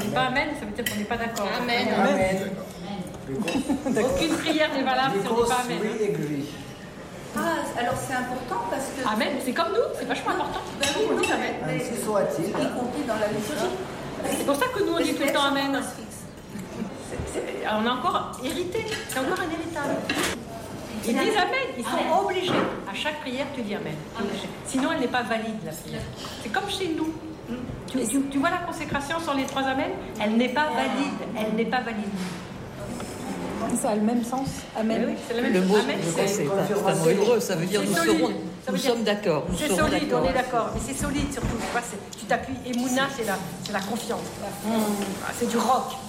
dit pas amen, ça veut dire qu'on n'est pas d'accord. Amen. Amen. Aucune prière n'est valable si on dit pas amen. Because we agree. Ah, alors c'est important parce que... Amen, c'est comme nous, c'est vachement important. Ben oui, On non, dit amen. mais Ainsi soit-il. y compris dans la liturgie. C'est pour ça que nous on dit tout le temps amen. Fixe. On a encore hérité, c'est encore un héritage. Ils disent amen, ils sont obligés. À chaque prière, tu dis amen. Sinon, elle n'est pas valide, la prière. C'est comme chez nous. Tu vois la consécration sur les 3 amens? Elle n'est pas valide. Elle n'est pas valide. Ça a le même sens. Amen. Oui, c'est la même Le chose. mot, Amen, c'est un mot hébreu, ça veut dire c'est nous solide. serons, Ça veut nous dire- sommes d'accord. nous C'est serons solide, d'accord. on est d'accord. Mais c'est solide surtout. Tu vois, tu t'appuies. Et Mouna, c'est la confiance. Ah, c'est du roc.